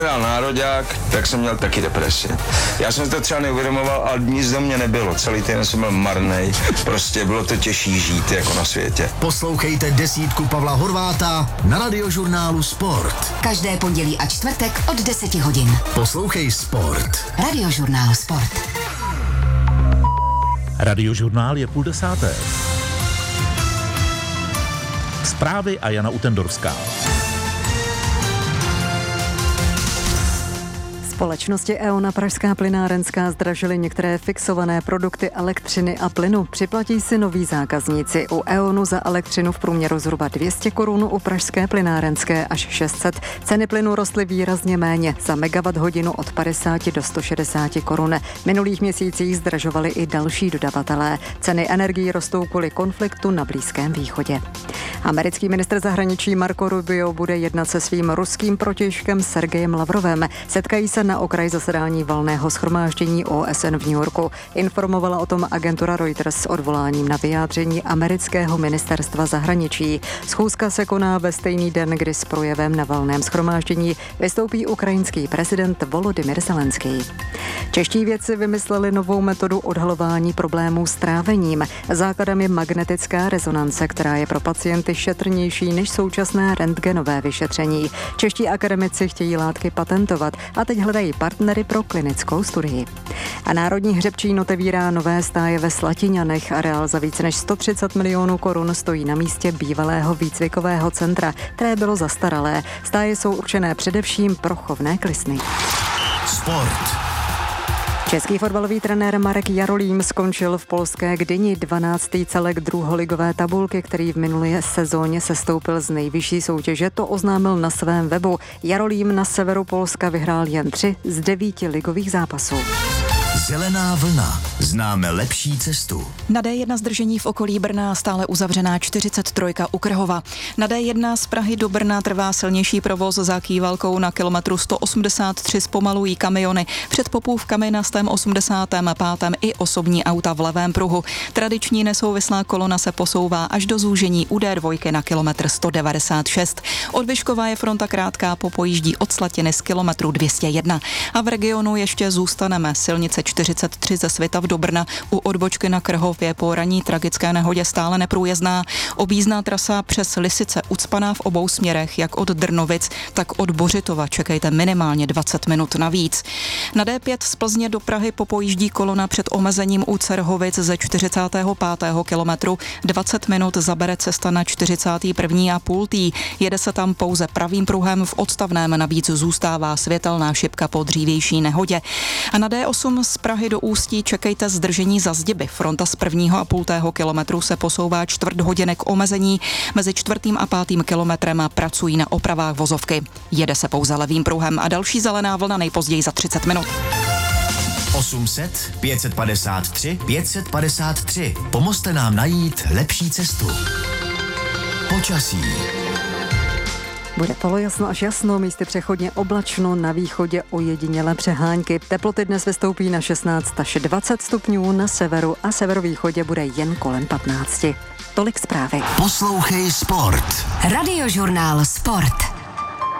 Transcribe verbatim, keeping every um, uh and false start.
nároďák, tak jsem měl taky depresi. Já jsem to třeba neuvědomoval, ale nic do mě nebylo. Celý týden jsem byl marnej. Prostě bylo to těžší žít jako na světě. Poslouchejte desítku Pavla Horváta na Radiožurnálu Sport. Každé pondělí a čtvrtek od deseti hodin. Poslouchej Sport. Radiožurnál Sport. Radiožurnál je půl desáté. Zprávy a Jana Utendorská. Společnosti E.ON a Pražská plynárenská zdražily některé fixované produkty elektřiny a plynu. Připlatí si noví zákazníci. U E.ONu za elektřinu v průměru zhruba dvě stě korun, u Pražské plynárenské až šest set. Ceny plynu rostly výrazně méně, za megawatt hodinu od padesát do sto šedesát korun. V minulých měsících zdražovali i další dodavatelé. Ceny energií rostou kvůli konfliktu na Blízkém východě. Americký ministr zahraničí Marco Rubio bude jednat se svým ruským protějškem Sergejem Lavrovem. Setkají se na okraj zasedání valného shromáždění O S N v New Yorku. Informovala o tom agentura Reuters s odvoláním na vyjádření amerického ministerstva zahraničí. Schůzka se koná ve stejný den, kdy s projevem na valném shromáždění vystoupí ukrajinský prezident Volodymyr Zelenský. Čeští vědci vymysleli novou metodu odhalování problémů s trávením. Základem je magnetická rezonance, která je pro pacienty šetrnější než současné rentgenové vyšetření. Čeští akademici chtějí látky patentovat a teď hledají partnery pro klinickou studii. A Národní hřebčín otevírá nové stáje ve Slatiňanech. Areál za více než sto třicet milionů korun stojí na místě bývalého výcvikového centra, které bylo zastaralé. Stáje jsou určené především pro chovné klisny. Sport. Český fotbalový trenér Marek Jarolím skončil v polské Gdyni dvanáctý celek druholigové tabulky, který v minulé sezóně sestoupil z nejvyšší soutěže, to oznámil na svém webu. Jarolím na severu Polska vyhrál jen tři z devíti ligových zápasů. Zelená vlna. Známe lepší cestu. Na D jedna zdržení v okolí Brna stále uzavřená čtyřicet tři u Krhova. Na D jedna z Prahy do Brna trvá silnější provoz za Kývalkou na kilometru sto osmdesát tři zpomalují kamiony. Před Popůvkami na sto osmdesátém pátém i osobní auta v levém pruhu. Tradiční nesouvislá kolona se posouvá až do zúžení u D dva na kilometr sto devadesát šest. Od Vyškova je fronta krátká, popojíždí od Slatiny z kilometru dvě stě jedna. A v regionu ještě zůstaneme. Silnice čtyřicet tři ze Svitav do Brna u odbočky na Krhov je po ranní tragické nehodě stále neprůjezdná. Objízdná trasa přes Lisice ucpaná v obou směrech, jak od Drnovic, tak od Bořitova. Čekejte minimálně dvacet minut navíc. Na D pět z Plzně do Prahy popojíždí kolona před omezením u Cerhovic ze čtyřicátého pátého kilometru. dvacet minut zabere cesta na čtyřicátý první a půl tý. Jede se tam pouze pravým pruhem, v odstavném navíc zůstává světelná šipka po dřívější nehodě. A na D osm z Prahy do Ústí čekejte zdržení za Zdiby. Fronta z prvního a půltého kilometru se posouvá čtvrt hodiny k omezení. Mezi čtvrtým a pátým kilometrem pracují na opravách vozovky. Jede se pouze levým pruhem a další zelená vlna nejpozději za třicet minut. osm set, pět set padesát tři, pět set padesát tři. Pomozte nám najít lepší cestu. Počasí. Bude polojasno až jasno, místy přechodně oblačno, na východě ojedinělé přehánky. Teploty dnes vystoupí na šestnáct až dvacet stupňů, na severu a severovýchodě bude jen kolem patnáct. Tolik zprávy. Poslouchej Sport. Radiožurnál Sport.